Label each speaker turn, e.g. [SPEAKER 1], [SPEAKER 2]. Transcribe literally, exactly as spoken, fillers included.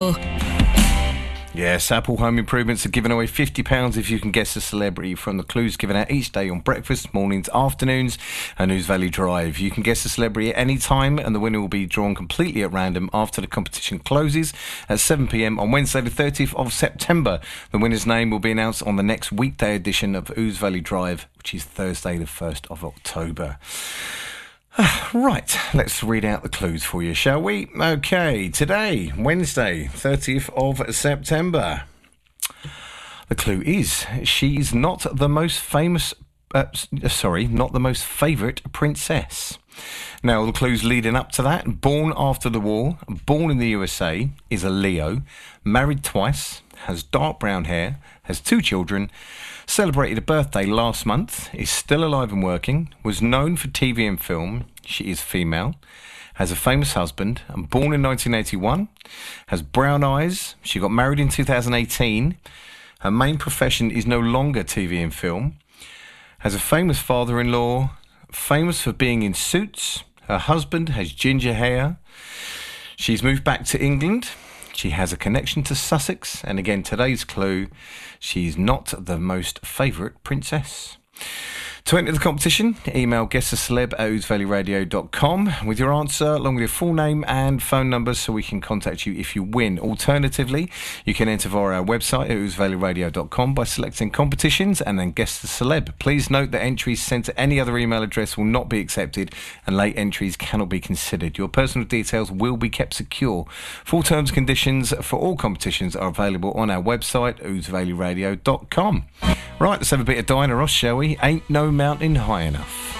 [SPEAKER 1] Yes, Apple Home Improvements are giving away fifty pounds if you can guess a celebrity from the clues given out each day on breakfast, mornings, afternoons and Ouse Valley Drive. You can guess a celebrity at any time and the winner will be drawn completely at random after the competition closes at seven p m on Wednesday the thirtieth of September. The winner's name will be announced on the next weekday edition of Ouse Valley Drive, which is Thursday the first of October. Right, let's read out the clues for you, shall we? Okay, today, Wednesday, thirtieth of September. The clue is, she's not the most famous, uh, sorry, not the most favourite princess. Now, the clues leading up to that: born after the war, born in the U S A, is a Leo, married twice, has dark brown hair, has two children, celebrated a birthday last month, is still alive and working, was known for T V and film, she is female, has a famous husband, and born in nineteen eighty-one, has brown eyes, she got married in two thousand eighteen, her main profession is no longer T V and film, has a famous father-in-law, famous for being in Suits, her husband has ginger hair, she's moved back to England, she has a connection to Sussex, and again today's clue, she's not the most favourite princess. To enter the competition, email guessaceleb at ouse valley radio dot com with your answer along with your full name and phone number so we can contact you if you win. Alternatively, you can enter via our website at ouse valley radio dot com by selecting competitions and then guess the celeb. Please note that entries sent to any other email address will not be accepted and late entries cannot be considered. Your personal details will be kept secure. Full terms and conditions for all competitions are available on our website, ouse valley radio dot com. Right, let's have a bit of Diana Ross, shall we? Ain't No Mountain High Enough.